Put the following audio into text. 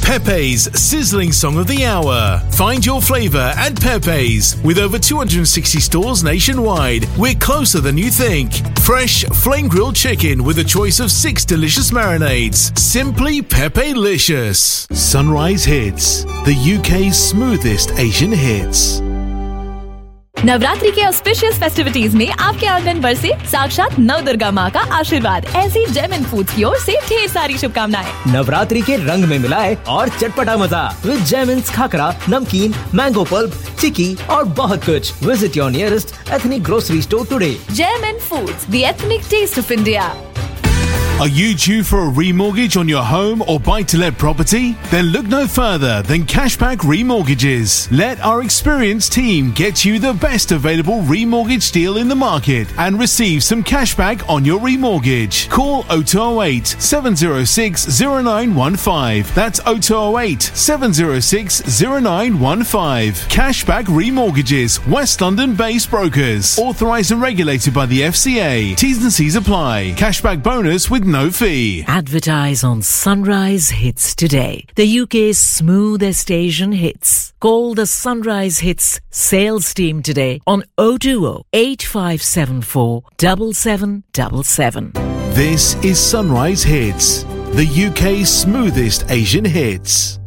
Pepe's sizzling song of the hour. Find your flavour at Pepe's. With over 260 stores nationwide, we're closer than you think. Fresh, flame-grilled chicken with a choice of 6 delicious marinades. Simply Pepe-licious. Sunrise Hits, the UK's smoothest Asian hits. Navratri के auspicious festivities में आपके आंगन बरसे साक्षात नवदुर्गा माँ का आशीर्वाद। ऐसी जेमिन फूड्स की ओर से ढेर सारी शुभकामनाएं। नवरात्रि के रंग में मिलाए और चटपटा मजा विद जेमिन्स खाकरा, नमकीन, मैंगो पल्प, चिक्की और बहुत कुछ। Visit your nearest ethnic grocery store today. जेमिन foods, the ethnic test of India. Are you due for a remortgage on your home or buy-to-let property? Then look no further than Cashback Remortgages. Let our experienced team get you the best available remortgage deal in the market and receive some cashback on your remortgage. Call 0208 706 0915. That's 0208 706 0915. Cashback Remortgages, West London-based brokers. Authorised and regulated by the FCA. T's and C's apply. Cashback bonus with no fee. Advertise on Sunrise Hits today, the UK's smoothest Asian hits. Call the Sunrise Hits sales team today on 020 8574 7777. This is Sunrise Hits, the UK's smoothest Asian hits.